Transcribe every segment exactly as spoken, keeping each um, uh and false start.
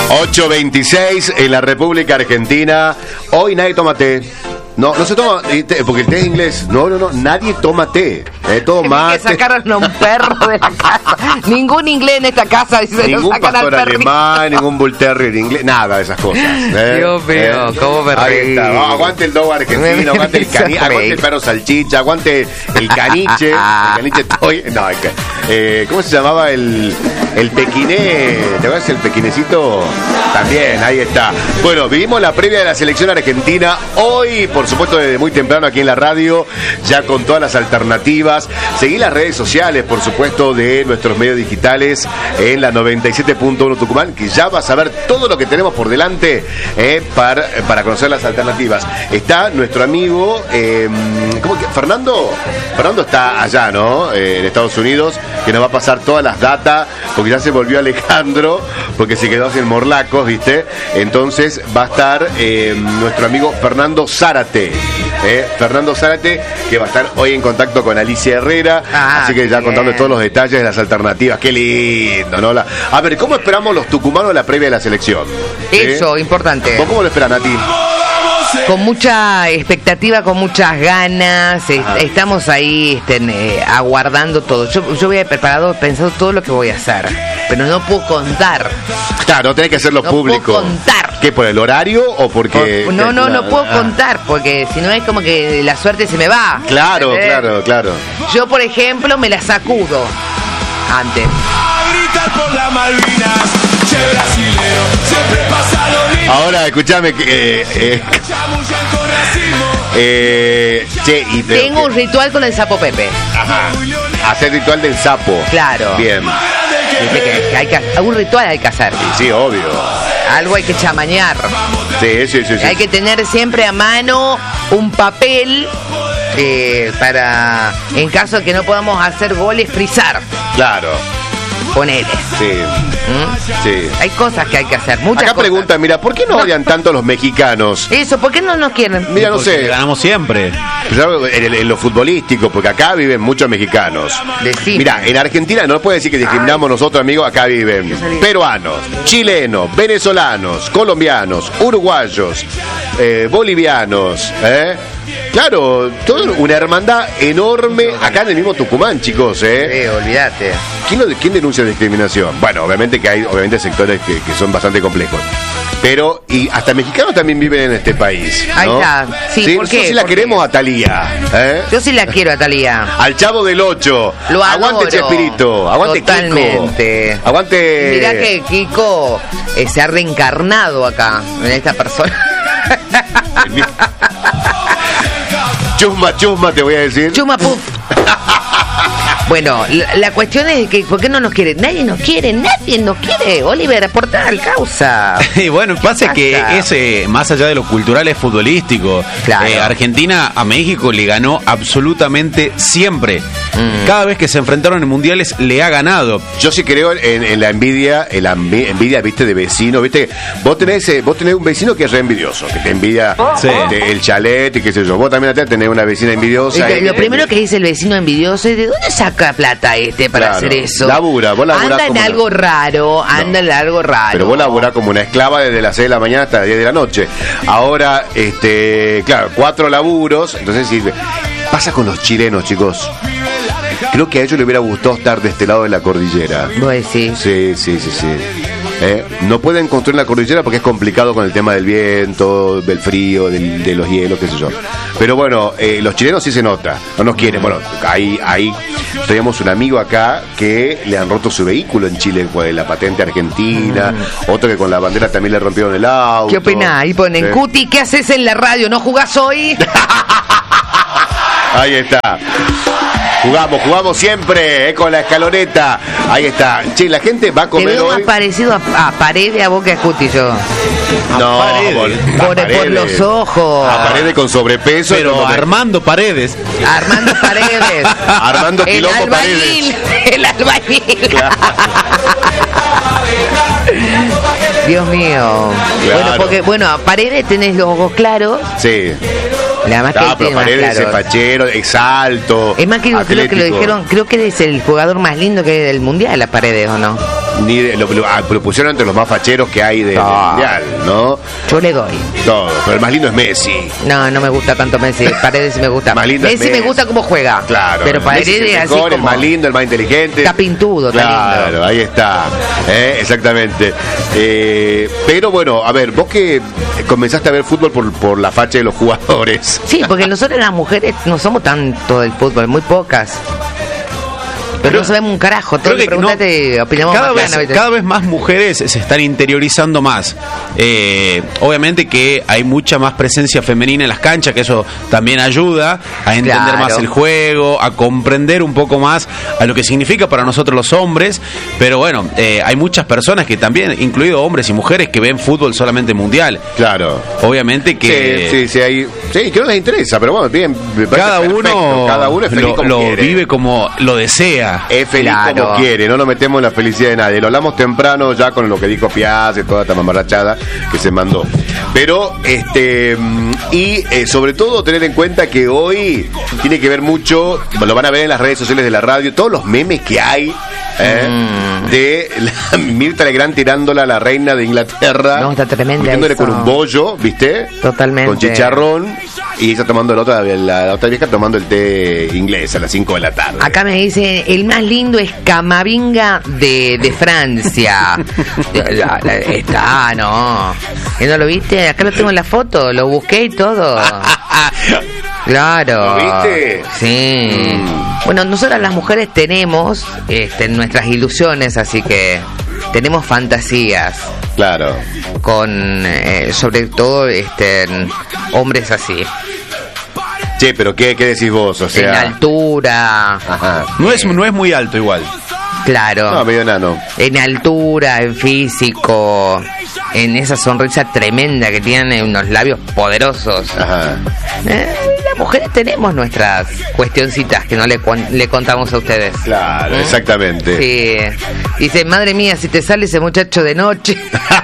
ocho veintiséis en la República Argentina. Hoy nadie toma té. No, no se toma, porque el té es inglés. No, no, no, nadie toma té. Es todo mate. Que sacaron a un perro de la casa. Ningún inglés en esta casa. Dice, ningún pastor alemán, ningún bull terrier inglés, nada de esas cosas. ¿eh? Dios mío, ¿eh? cómo me Ahí reí. está. Oh, aguante el dog argentino, aguante el caniche, aguante el perro salchicha, aguante el caniche. El caniche toy. No, el, eh, ¿cómo se llamaba el, el pequiné? ¿Te acuerdas el pequinecito? También, ahí está. Bueno, vivimos la previa de la selección argentina. Hoy, por supuesto, desde muy temprano aquí en la radio, ya con todas las alternativas. Seguí las redes sociales, por supuesto, de nuestros medios digitales en la noventa y siete punto uno Tucumán, que ya vas a ver todo lo que tenemos por delante eh, para, para conocer las alternativas. Está nuestro amigo, eh, ¿cómo que? Fernando. Fernando está allá, ¿no? Eh, en Estados Unidos, que nos va a pasar todas las datas, porque ya se volvió Alejandro, porque se quedó sin morlacos, ¿viste? Entonces va a estar eh, nuestro amigo Fernando Zárate. Eh, Fernando Zárate, que va a estar hoy en contacto con Alicia Herrera, ah, así que ya contando todos los detalles de las alternativas. Qué lindo, ¿no? La... A ver, ¿cómo esperamos los tucumanos la previa de la selección? Eso, ¿eh? Importante. ¿Vos cómo lo esperan a ti? Con mucha expectativa, con muchas ganas. Est- estamos ahí este, eh, aguardando todo. Yo, yo voy preparado, pensado todo lo que voy a hacer, pero no puedo contar. Claro, no tenés que hacerlo no público. Puedo contar. ¿Qué, por el horario o porque...? Por, no, no, la, no puedo ah. contar, porque si no es como que la suerte se me va. Claro, ¿entendés? claro, claro. Yo, por ejemplo, me la sacudo antes. Por la Malvinas, che brasilero, siempre pasa lo mismo. Ahora, escúchame que... Eh, eh, eh, che, y pero Tengo que, un ritual con el sapo Pepe. Ajá. Hacer ritual del sapo. Claro. Bien. Viste que, que hay que algún ritual hay que hacer. Sí, obvio. Algo hay que chamañar. Sí, sí, sí, sí. Hay que tener siempre a mano un papel eh, para, en caso de que no podamos hacer goles, frizar. Claro. Ponele. Sí. ¿Mm? Sí. Hay cosas que hay que hacer, muchas Acá cosas. preguntan, mira, ¿por qué no odian tanto a los mexicanos? Eso, ¿por qué no nos quieren? Mira, no Porque sé. ganamos siempre. En, en lo futbolístico, porque acá viven muchos mexicanos. Decime. Mira, en Argentina no puede decir que discriminamos nosotros, amigos. Acá viven peruanos, chilenos, venezolanos, colombianos, uruguayos, eh, bolivianos, ¿eh? Claro, toda una hermandad enorme acá en el mismo Tucumán, chicos, ¿eh? Eh, olvídate. ¿Quién, lo- quién denuncia discriminación? Bueno, obviamente que hay obviamente sectores que, que son bastante complejos. Pero, y hasta mexicanos también viven en este país, ¿no? Ahí está. Sí, ¿por nosotros qué? sí la ¿Por queremos qué? a Talía, ¿eh? Yo sí la quiero a Talía. Al Chavo del Ocho. Lo adoro. Aguante Chespirito. Aguante Totalmente. Kiko. Aguante. Mirá que Kiko eh, se ha reencarnado acá, en esta persona. Chusma, chusma, te voy a decir. Chuma puf. Bueno, la, la cuestión es que ¿por qué no nos quiere? Nadie nos quiere, nadie nos quiere. Oliver, aportar al causa. Y bueno, pasa que pasa? es eh, más allá de lo cultural, es futbolístico. Claro. Eh, Argentina a México le ganó absolutamente siempre. Mm. Cada vez que se enfrentaron en mundiales le ha ganado. Yo sí creo en, en la envidia, en la envi- envidia, viste, de vecino, viste. Vos tenés, eh, vos tenés un vecino que es re envidioso, que te envidia Sí. este, el chalet y qué sé yo. Vos también tenés una vecina envidiosa. Y y- lo primero que dice el vecino envidioso es ¿de dónde saca plata este para Claro. hacer eso? Labura, vos laburás anda en como una- algo raro, anda en algo raro. Pero vos laburás como una esclava desde las seis de la mañana hasta las diez de la noche. Ahora, este, claro, cuatro laburos. Entonces, sí, pasa con los chilenos, chicos. Creo que a ellos les hubiera gustado estar de este lado de la cordillera. Vos decís. Sí, sí, sí, sí. Eh, no pueden construir la cordillera porque es complicado con el tema del viento, del frío, del- de los hielos, qué sé yo. Pero bueno, eh, los chilenos sí se nota, no nos quieren. Bueno, ahí, ahí teníamos un amigo acá que le han roto su vehículo en Chile por la patente argentina, otro que con la bandera también le rompieron el auto. ¿Qué opinás? Ahí ponen, Sí. Cuti, ¿qué haces en la radio? ¿No jugás hoy? Ahí está. Jugamos, jugamos siempre, eh, con la escaloneta. Ahí está. Che, la gente va a Te comer veo hoy. más parecido a, a Paredes a Boca de Cuti yo. No, Paredes. por, a Por, por Paredes. los ojos. A Paredes con sobrepeso. Pero como te- Armando Paredes. Armando Paredes. Armando El Quilombo albañil. El albañil. Dios mío. Claro. Bueno, porque, bueno, a Paredes tenés los ojos claros. Sí. Nada más que Ah, él pero tiene más Paredes es claros. fachero, exalto. Es más que creo que lo atlético. dijeron, creo que es el jugador más lindo que hay del mundial, a Paredes, ¿o no? ni de, lo, lo, ah, lo pusieron entre los más facheros que hay de, no. del mundial, ¿no? Yo le doy. Todo, pero el más lindo es Messi. No, no me gusta tanto Messi. Paredes sí me gusta. Más lindo Messi, Messi me gusta cómo juega. Claro. Pero Paredes es el mejor, así como el más lindo, el más inteligente. Está pintudo, está claro, lindo. Ahí está. ¿Eh? Exactamente. Eh, pero bueno, a ver, vos que comenzaste a ver fútbol por, por la facha de los jugadores. Sí, porque nosotros las mujeres no somos tanto del fútbol, muy pocas. Pero Creo, no sabemos un carajo, todo que preguntate, no, opinamos cada, más vez, plano, cada vez más mujeres se están interiorizando más. Eh, obviamente que hay mucha más presencia femenina en las canchas, que eso también ayuda a entender claro. más el juego, a comprender un poco más a lo que significa para nosotros los hombres. Pero bueno, eh, hay muchas personas que también, incluidos hombres y mujeres, que ven fútbol solamente mundial. Claro. Obviamente que... Sí, sí, sí, hay, sí que no les interesa, pero bueno, bien. Cada uno, cada uno es feliz lo, como lo quiere. vive como lo desea. Es feliz claro. como quiere, no nos metemos en la felicidad de nadie. Lo hablamos temprano ya con lo que dijo Piazza y toda esta mamarrachada que se mandó. Pero, este, y eh, sobre todo tener en cuenta que hoy tiene que ver mucho, lo van a ver en las redes sociales de la radio, todos los memes que hay eh, mm. de la, Mirta Legrand tirándola a la reina de Inglaterra. No, está tremenda. Metiéndole con un bollo, ¿viste? Totalmente. Con chicharrón. Y ella tomando la otra, la, la otra vieja tomando el té inglés a las cinco de la tarde. Acá me dicen, el más lindo es Camavinga de, de Francia. la, la, está, no. ¿Y no lo viste? Acá lo tengo en la foto, lo busqué y todo. Claro. ¿Lo viste? Sí. Mm. Bueno, nosotras las mujeres tenemos este, nuestras ilusiones, así que tenemos fantasías. Claro. Con, eh, sobre todo, este, hombres así. Che, pero ¿qué, qué decís vos? O sea... En altura. Ajá. No es, no es muy alto igual. Claro. No, medio enano. En altura, en físico, en esa sonrisa tremenda que tienen, unos labios poderosos. Ajá. Eh, las mujeres tenemos nuestras cuestioncitas que no le, le contamos a ustedes. Claro, ¿eh? Exactamente. Sí. Dice, madre mía, si te sale ese muchacho de noche...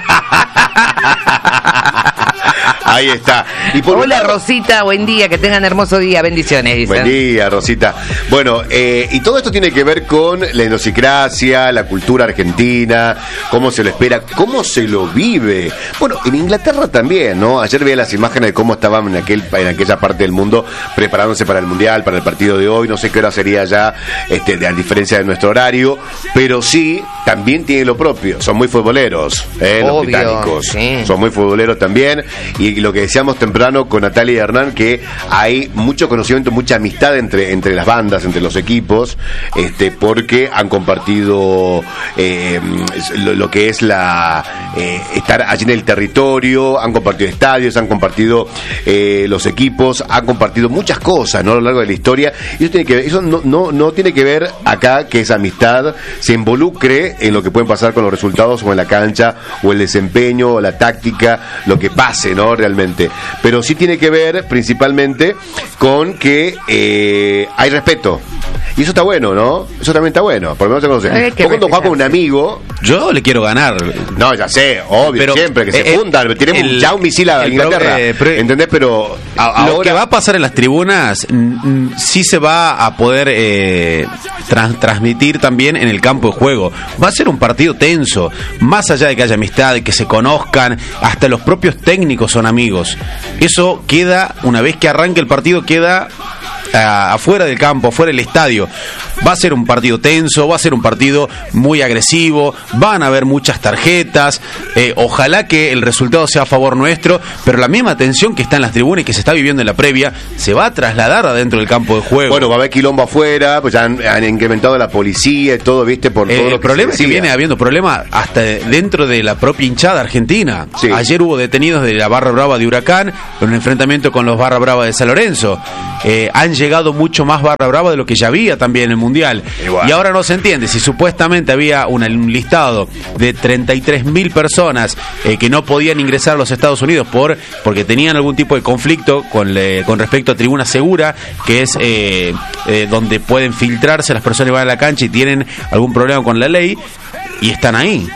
Ahí está. Y por Hola lado... Rosita, buen día, que tengan hermoso día, bendiciones, dicen. Buen día, Rosita. Bueno, eh, y todo esto tiene que ver con la idiosincrasia, la cultura argentina, cómo se lo espera, cómo se lo vive. Bueno, en Inglaterra también, ¿no? Ayer veía las imágenes de cómo estaban en aquel en aquella parte del mundo preparándose para el Mundial, para el partido de hoy. No sé qué hora sería ya, este, de, a diferencia de nuestro horario, pero sí, también tiene lo propio. Son muy futboleros, ¿eh? Los Obvio, británicos. Sí. Son muy futboleros también. Y lo que decíamos temprano con Natalia y Hernán, que hay mucho conocimiento, mucha amistad entre, entre las bandas, entre los equipos, este, porque han compartido eh, lo, lo que es la eh, estar allí en el territorio, han compartido estadios, han compartido eh, los equipos, han compartido muchas cosas, ¿no? A lo largo de la historia. Y eso tiene que ver, eso no, no, no tiene que ver acá que esa amistad se involucre en lo que pueden pasar con los resultados o en la cancha o el desempeño o la táctica, lo que pase, ¿no? Realmente, pero sí tiene que ver principalmente con que eh, hay respeto. Y eso está bueno, ¿no? Eso también está bueno. Por lo menos se conoce. Vos cuando jugás con un amigo... Yo le quiero ganar. No, ya sé, obvio, pero, siempre que se eh, fundan. Tenemos el, ya un misil a Inglaterra. Eh, pero, ¿entendés? Pero a, lo ahora... que va a pasar en las tribunas mm, sí se va a poder eh, trans, transmitir también en el campo de juego. Va a ser un partido tenso. Más allá de que haya amistad, de que se conozcan, hasta los propios técnicos son amigos. Eso queda, una vez que arranque el partido, queda uh, afuera del campo, afuera del estadio. Va a ser un partido tenso, va a ser un partido muy agresivo, van a haber muchas tarjetas, eh, ojalá que el resultado sea a favor nuestro, pero la misma tensión que está en las tribunas y que se está viviendo en la previa se va a trasladar adentro del campo de juego. Bueno, va a haber quilombo afuera, pues ya han, han incrementado la policía y todo, viste, por todo eh, lo que el problema es que viene habiendo problemas hasta dentro de la propia hinchada argentina. Sí. Ayer hubo detenidos de la Barra Brava de Huracán en un enfrentamiento con los Barra Brava de San Lorenzo. Eh, han llegado mucho más Barra Brava de lo que ya había también en el Mundial. Igual. Y ahora no se entiende si supuestamente había una, un listado de treinta y tres mil personas eh, que no podían ingresar a los Estados Unidos por porque tenían algún tipo de conflicto con, le, con respecto a tribuna segura, que es eh, eh, donde pueden filtrarse las personas que van a la cancha y tienen algún problema con la ley, y están ahí.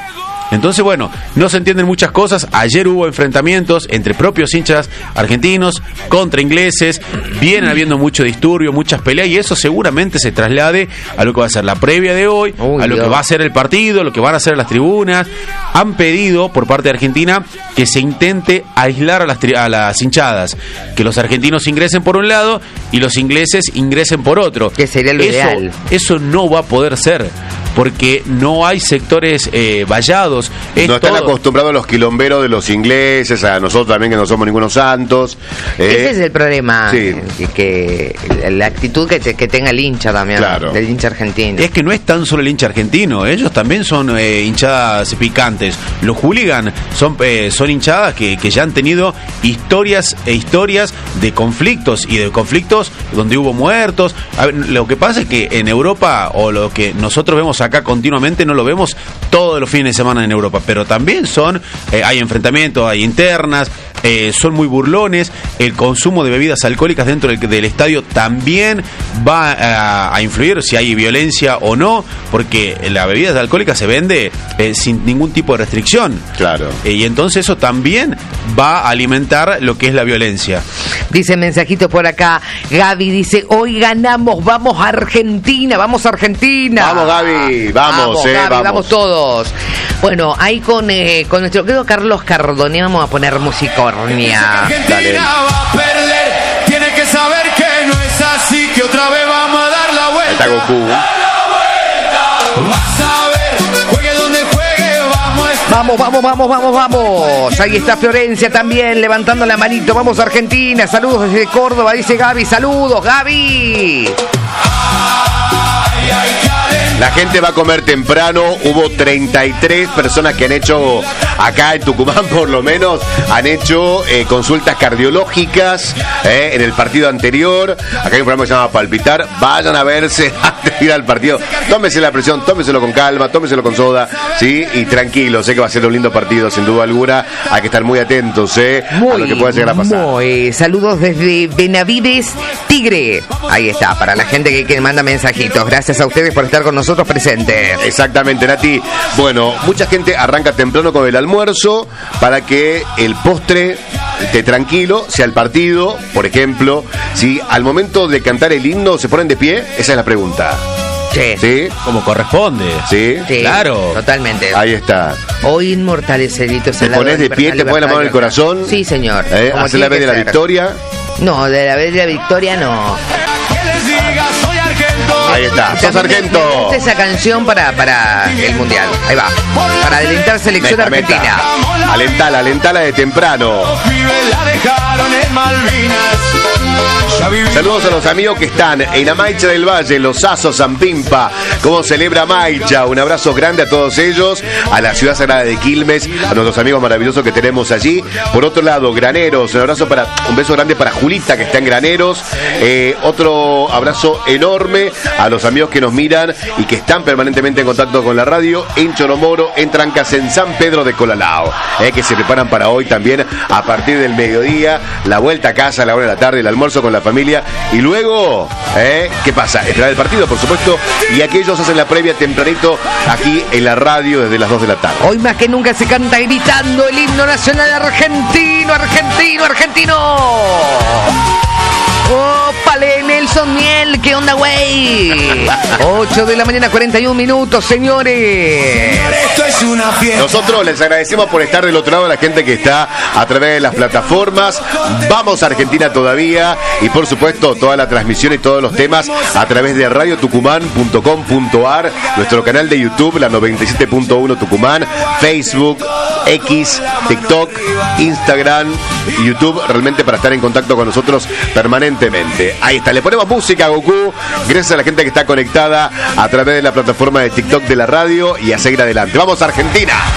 Entonces, bueno, no se entienden muchas cosas. Ayer hubo enfrentamientos entre propios hinchas argentinos contra ingleses. Vienen habiendo mucho disturbio, muchas peleas, y eso seguramente se traslade a lo que va a ser la previa de hoy, Uy, a lo Dios. que va a ser el partido, lo que van a hacer las tribunas. Han pedido por parte de Argentina que se intente aislar a las, tri- a las hinchadas, que los argentinos ingresen por un lado y los ingleses ingresen por otro. Que sería lo eso, ideal. Eso no va a poder ser, porque no hay sectores eh, vallados. Es no están todo. acostumbrados los quilomberos de los ingleses, a nosotros también que no somos ningunos santos. Eh, Ese es el problema, sí. que, que la actitud que, te, que tenga el hincha también, claro. del hincha argentino. Es que no es tan solo el hincha argentino, ellos también son eh, hinchadas picantes. Los hooligans son, eh, son hinchadas que, que ya han tenido historias e historias de conflictos, y de conflictos donde hubo muertos. A ver, lo que pasa es que en Europa, o lo que nosotros vemos acá continuamente, no lo vemos todos los fines de semana en Europa, pero también son, eh, hay enfrentamientos, hay internas, eh, son muy burlones. El consumo de bebidas alcohólicas dentro del, del estadio también va a, a influir si hay violencia o no, porque la bebida alcohólica se vende eh, sin ningún tipo de restricción. Claro. Eh, y entonces eso también va a alimentar lo que es la violencia. Dice mensajito por acá, Gaby dice, hoy ganamos, vamos a Argentina, vamos a Argentina. Vamos, Gaby, vamos, vamos, eh, Gaby, vamos. vamos todos. Bueno, ahí con, eh, con nuestro querido Carlos Cardone vamos a poner musicornia. Argentina va a perder, tiene que saber que no es así, que otra vez vamos a dar la vuelta. Está Goku. Vas a ver, juegue donde juegue, vamos a estar. Vamos, vamos, vamos, vamos, vamos. Ahí está Florencia también levantando la manito. Vamos a Argentina. Saludos desde Córdoba, dice Gaby. Saludos, Gaby. Ay, ay, La gente va a comer temprano. Hubo treinta y tres personas que han hecho, acá en Tucumán por lo menos, han hecho eh, consultas cardiológicas eh, en el partido anterior. Acá hay un programa que se llama Palpitar. Vayan a verse antes de ir al partido. Tómese la presión, tómeselo con calma, tómeselo con soda, ¿sí? Y tranquilo, sé que va a ser un lindo partido, sin duda alguna. Hay que estar muy atentos eh, muy, a lo que pueda llegar a pasar. Muy. Saludos desde Benavides, Tigre. Ahí está, para la gente que, que manda mensajitos. Gracias a ustedes por estar con nosotros presentes. Exactamente, Nati. Bueno, mucha gente arranca temprano con el almuerzo para que el postre esté tranquilo, sea el partido, por ejemplo. Si al momento de cantar el himno se ponen de pie, esa es la pregunta. Sí. ¿Sí? Como corresponde. ¿Sí? Sí, claro. Totalmente. Ahí está. Hoy inmortalecerito. ¿Te pones de pie, te pones la mano en el corazón? Sí, señor. ¿Eh? ¿Haces la vez de la victoria? No, de la vez de la victoria no. Ahí está, sos sargento. Me gusta esa canción para, para el mundial. Ahí va. Para alentar selección Meta, meta. argentina. Alentala, alentala de temprano. Saludos a los amigos que están en la Maicha del Valle, Los Asos, San Pimpa. ¿Cómo celebra Maicha? Un abrazo grande a todos ellos, a la ciudad sagrada de Quilmes, a nuestros amigos maravillosos que tenemos allí. Por otro lado, Graneros, un abrazo para, un beso grande para Julita que está en Graneros. Eh, otro abrazo enorme a los amigos que nos miran y que están permanentemente en contacto con la radio en Choromoro, en Trancas, en San Pedro de Colalao, eh, que se preparan para hoy también a partir del mediodía, la vuelta a casa a la hora de la tarde, el almuerzo con la familia y luego, eh, ¿qué pasa? Esperar el partido, por supuesto, y aquellos hacen la previa tempranito aquí en la radio desde las dos de la tarde. Hoy más que nunca se canta gritando el himno nacional argentino, argentino, argentino. ¡Ópale, Nelson Miel! ¿Qué onda, güey? ocho de la mañana, cuarenta y un minutos, señores. Esto es una fiesta. Nosotros les agradecemos por estar del otro lado, a la gente que está a través de las plataformas. Vamos a Argentina todavía. Y por supuesto, toda la transmisión y todos los temas a través de radio tucumán punto com punto ar, nuestro canal de YouTube, la noventa y siete punto uno Tucumán, Facebook, X, TikTok, Instagram, YouTube, realmente para estar en contacto con nosotros permanentemente. Ahí está, le ponemos música a Goku. Gracias a la gente que está conectada a través de la plataforma de TikTok de la radio y a seguir adelante. ¡Vamos a Argentina!